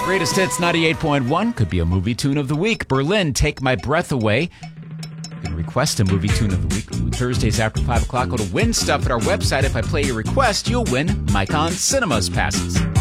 Greatest Hits 98.1 could be a movie tune of the week. Berlin, Take My Breath Away. You can request a movie tune of the week Thursdays after 5 o'clock. Go to Win Stuff at our website. If I play your request, you'll win Mike on Cinemas passes.